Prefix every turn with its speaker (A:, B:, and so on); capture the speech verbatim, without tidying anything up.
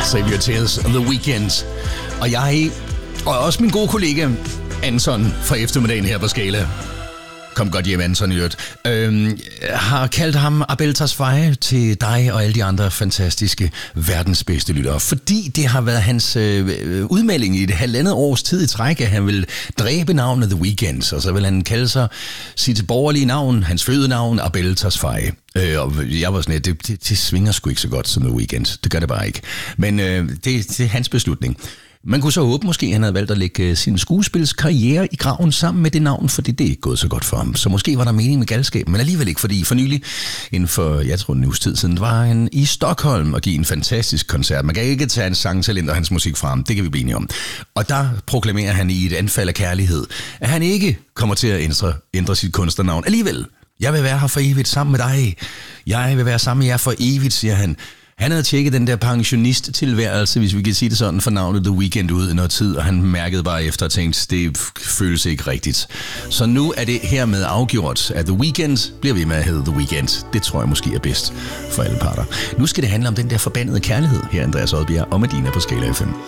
A: Save Your Tears, The Weeknd. Og jeg, og også min gode kollega Anton fra eftermiddagen her på Skala, kom godt hjem, Anton, i øvrigt, øhm, har kaldt ham Abel Tesfaye til dig og alle de andre fantastiske verdens bedste lyttere. Fordi det har været hans øh, udmelding i et halvandet års tid i træk, at han vil dræbe navnet The Weeknd, og så vil han kalde sig sit borgerlige navn, hans fødenavn, Abel Tesfaye. Øh, og jeg var sådan lidt, det, det, det svinger sgu ikke så godt som The Weeknd. Det gør det bare ikke. Men øh, det, det er hans beslutning. Man kunne så håbe måske, at han havde valgt at lægge sin skuespilskarriere i graven sammen med det navn, fordi det er ikke gået så godt for ham. Så måske var der mening med galskaben, men alligevel ikke, fordi for nylig, inden for, jeg tror en uges tid siden, var han i Stockholm og give en fantastisk koncert. Man kan ikke tage hans sangtalent og hans musik frem, det kan vi blive enige om. Og der proklamerer han i et anfald af kærlighed, at han ikke kommer til at ændre, ændre sit kunstnernavn alligevel. Jeg vil være her for evigt sammen med dig. Jeg vil være sammen med jer for evigt, siger han. Han havde tjekket den der pensionist-tilværelse, hvis vi kan sige det sådan, for navnet The Weeknd ud i noget tid, og han mærkede bare efter og tænkte, det føles ikke rigtigt. Så nu er det hermed afgjort, at The Weeknd bliver ved med at hedde The Weeknd. Det tror jeg måske er bedst for alle parter. Nu skal det handle om den der forbandede kærlighed her, Andreas Odbjerg og Medina på Skala F M.